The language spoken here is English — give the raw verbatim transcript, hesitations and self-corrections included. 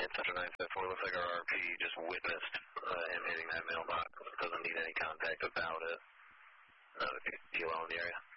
Center nine seven four, looks like our R P just witnessed uh, him hitting that mailbox. Doesn't need any contact about it. Not a big deal on the area.